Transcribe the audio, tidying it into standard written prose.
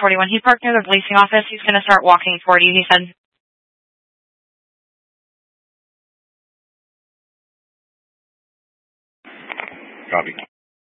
41. He parked near the leasing office. He's going to start walking toward you, he said. Copy.